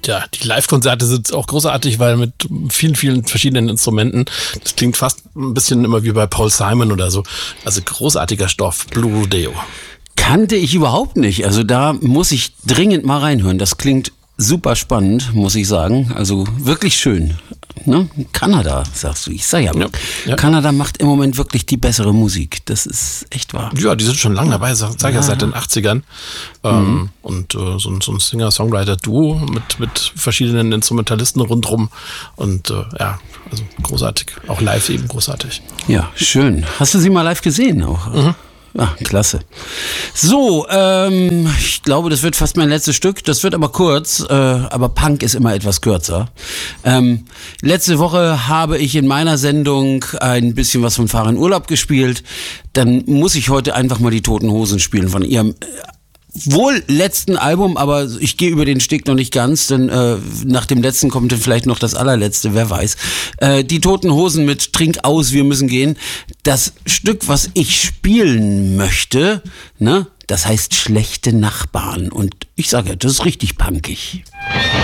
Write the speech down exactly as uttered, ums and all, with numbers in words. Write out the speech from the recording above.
Ja, die Live-Konzerte sind auch großartig, weil mit vielen, vielen verschiedenen Instrumenten, das klingt fast ein bisschen immer wie bei Paul Simon oder so. Also großartiger Stoff, Blue Rodeo. Kannte ich überhaupt nicht. Also da muss ich dringend mal reinhören. Das klingt super spannend, muss ich sagen. Also wirklich schön. Ne? Kanada, sagst du. Ich sag ja, ja, ja, Kanada macht im Moment wirklich die bessere Musik. Das ist echt wahr. Ja, die sind schon lange dabei, sag, sag ja, ja seit den achtzigern. Mhm. Ähm, und äh, so, so ein Singer-Songwriter-Duo mit, mit verschiedenen Instrumentalisten rundherum. Und äh, ja, also großartig. Auch live eben großartig. Ja, schön. Hast du sie mal live gesehen auch? Mhm. Ah, klasse. So, ähm, ich glaube, das wird fast mein letztes Stück. Das wird aber kurz, äh, aber Punk ist immer etwas kürzer. Ähm, letzte Woche habe ich in meiner Sendung ein bisschen was von Fahr in Urlaub gespielt. Dann muss ich heute einfach mal die Toten Hosen spielen von ihrem wohl letzten Album, aber ich gehe über den Steg noch nicht ganz, denn äh, nach dem letzten kommt dann vielleicht noch das allerletzte, wer weiß. Äh, die Toten Hosen mit Trink aus, wir müssen gehen. Das Stück, was ich spielen möchte, ne, das heißt Schlechte Nachbarn. Und ich sage ja, das ist richtig punkig.